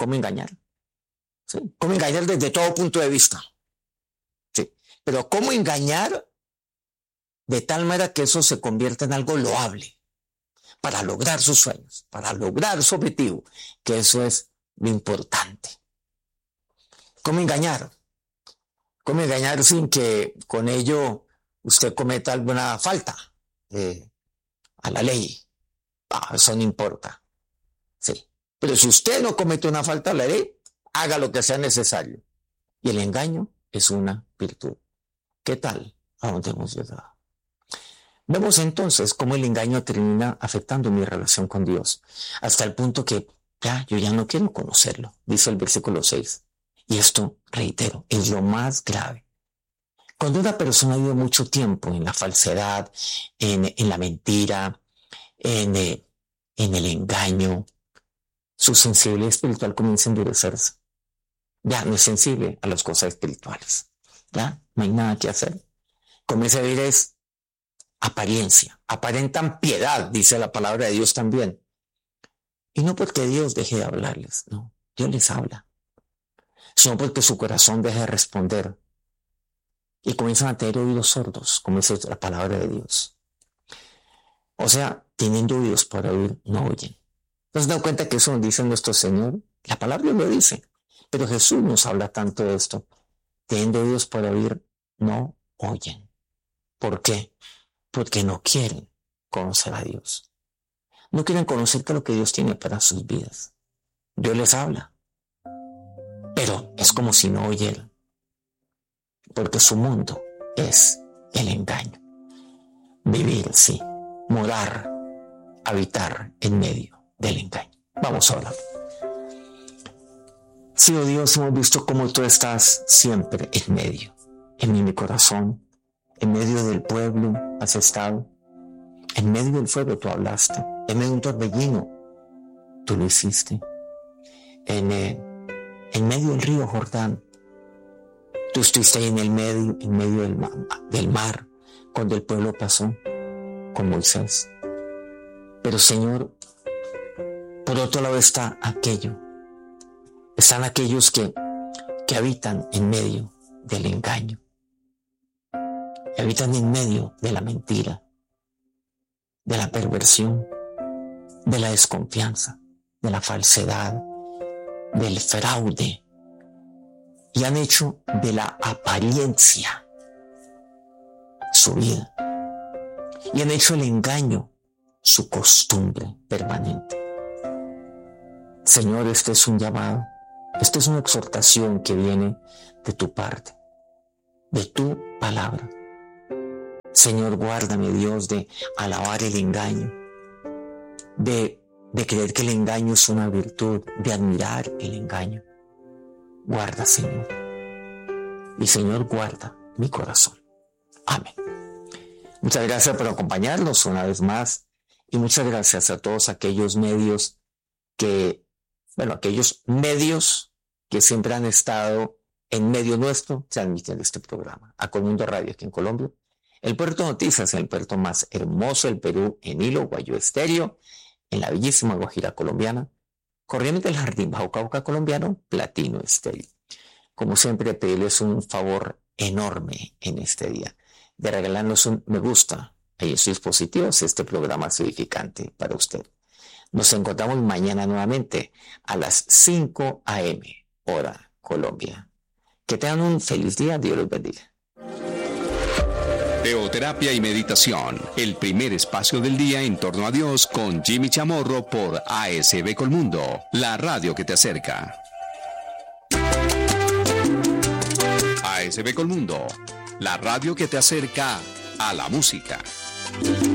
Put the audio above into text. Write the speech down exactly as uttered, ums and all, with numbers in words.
cómo engañar. ¿Sí? Cómo engañar desde todo punto de vista. ¿Sí? Pero cómo engañar de tal manera que eso se convierta en algo loable para lograr sus sueños, para lograr su objetivo, que eso es lo importante. ¿Cómo engañar? ¿Cómo engañar sin que con ello usted cometa alguna falta eh, a la ley? Ah, eso no importa. Sí. Pero si usted no comete una falta a la ley, haga lo que sea necesario. Y el engaño es una virtud. ¿Qué tal? ¿A dónde hemos llegado? Vemos entonces cómo el engaño termina afectando mi relación con Dios, hasta el punto que ya, yo ya no quiero conocerlo, dice el versículo seis. Y esto, reitero, es lo más grave. Cuando una persona vive mucho tiempo en la falsedad, en, en la mentira, en, eh, en el engaño, su sensibilidad espiritual comienza a endurecerse. Ya no es sensible a las cosas espirituales. Ya no hay nada que hacer. Comienza a vivir es apariencia. Aparentan piedad, dice la palabra de Dios también. Y no porque Dios deje de hablarles, no. Dios les habla. Sino porque su corazón deja de responder. Y comienzan a tener oídos sordos, como dice la palabra de Dios. O sea, teniendo oídos para oír, no oyen. ¿No se dan cuenta que eso nos dice nuestro Señor? La palabra lo dice. Pero Jesús nos habla tanto de esto. Teniendo oídos para oír, no oyen. ¿Por qué? Porque no quieren conocer a Dios. No quieren conocer lo que Dios tiene para sus vidas. Dios les habla. Pero es como si no oyeran. Porque su mundo es el engaño. Vivir, sí. Morar, habitar en medio del engaño. Vamos a hablar. Sí, oh Dios, hemos visto cómo tú estás siempre en medio. En mi corazón, en medio del pueblo has estado. En medio del fuego tú hablaste. En medio de un torbellino tú lo hiciste. En, eh, en medio del río Jordán tú estuviste ahí en el medio, en medio del, del mar cuando el pueblo pasó con Moisés. Pero Señor, por otro lado está aquello. Están aquellos que, que habitan en medio del engaño. Que habitan en medio de la mentira, de la perversión, de la desconfianza, de la falsedad, del fraude. Y han hecho de la apariencia su vida. Y han hecho el engaño su costumbre permanente. Señor, este es un llamado. Esta es una exhortación que viene de tu parte, de tu palabra. Señor, guárdame, Dios, de alabar el engaño, de, de creer que el engaño es una virtud, de admirar el engaño. Guarda, Señor. Y Señor, guarda mi corazón. Amén. Muchas gracias por acompañarnos una vez más y muchas gracias a todos aquellos medios que, bueno, aquellos medios que siempre han estado en medio nuestro transmitiendo este programa. A Colmundo Radio aquí en Colombia, el Puerto Noticias, el puerto más hermoso del Perú, en Hilo, Guayú Estéreo, en la bellísima Guajira colombiana, Corrientes del Jardín, Bajo Cauca colombiano, Platino Estéreo. Como siempre, pedirles un favor enorme en este día, de regalarnos un me gusta ahí en sus dispositivos, este programa es edificante para usted. Nos encontramos mañana nuevamente a las cinco a eme, hora Colombia. Que tengan un feliz día, Dios los bendiga. Teoterapia y meditación, el primer espacio del día en torno a Dios con Jimmy Chamorro por A S B Colmundo, la radio que te acerca. A S B Colmundo, la radio que te acerca a la música.